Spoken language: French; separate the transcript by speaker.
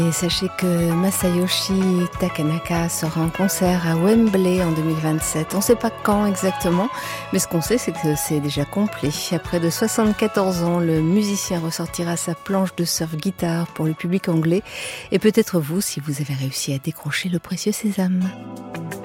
Speaker 1: Et sachez que Masayoshi Takanaka sera en concert à Wembley en 2027. On ne sait pas quand exactement, mais ce qu'on sait, c'est que c'est déjà complet. Après de 74 ans, le musicien ressortira sa planche de surf guitare pour le public anglais. Et peut-être vous, si vous avez réussi à décrocher le précieux sésame.